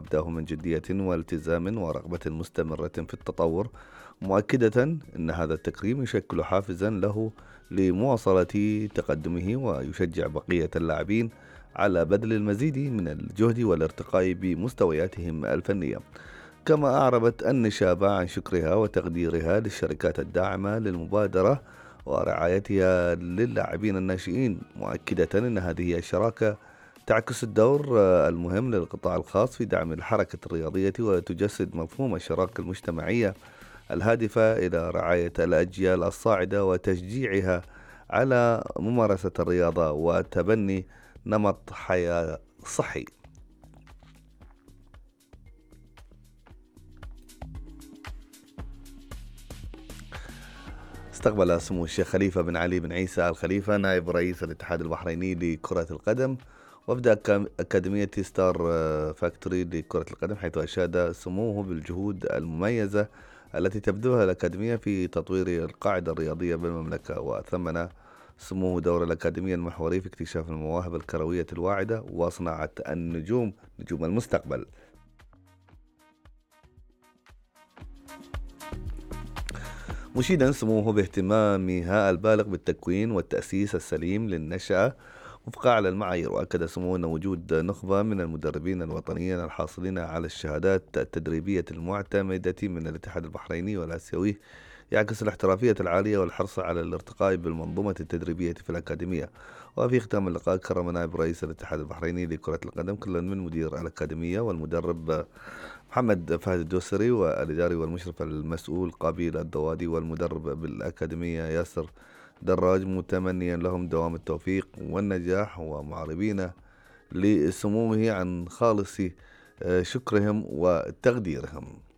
أبداه من جدية والتزام ورغبة مستمرة في التطور، مؤكدة أن هذا التكريم يشكل حافزا له لمواصلة تقدمه، ويشجع بقية اللاعبين على بذل المزيد من الجهد والارتقاء بمستوياتهم الفنية. كما أعربت النشابة عن شكرها وتقديرها للشركات الداعمة للمبادرة ورعايتها للاعبين الناشئين، مؤكدة أن هذه الشراكة تعكس الدور المهم للقطاع الخاص في دعم الحركة الرياضية، وتجسد مفهوم الشراكة المجتمعية الهادفة إلى رعاية الأجيال الصاعدة وتشجيعها على ممارسة الرياضة وتبني نمط حياة صحي. استقبل سمو الشيخ خليفة بن علي بن عيسى الخليفة نائب رئيس الاتحاد البحريني لكرة القدم وفد أكاديمية ستار فاكتوري لكرة القدم، حيث أشاد سموه بالجهود المميزة التي تبذلها الأكاديمية في تطوير القاعدة الرياضية بالمملكة، وثمن سموه دور الأكاديمية المحوري في اكتشاف المواهب الكروية الواعدة وصناعة نجوم المستقبل. مشيدا سموه باهتمامها البالغ بالتكوين والتأسيس السليم للنشأة وفق أعلى المعايير، وأكد سموه أن وجود نخبة من المدربين الوطنيين الحاصلين على الشهادات التدريبية المعتمدة من الاتحاد البحريني والآسيوي يعكس الاحترافية العالية والحرص على الارتقاء بالمنظومة التدريبية في الأكاديمية. وفي ختام اللقاء كرم نائب رئيس الاتحاد البحريني لكرة القدم كل من مدير الأكاديمية والمدرب محمد فهد الدوسري والإداري والمشرف المسؤول قابيل الدوادي والمدرب بالأكاديمية ياسر دراج، متمنيا لهم دوام التوفيق والنجاح، ومعربين لسمومه عن خالص شكرهم وتقديرهم.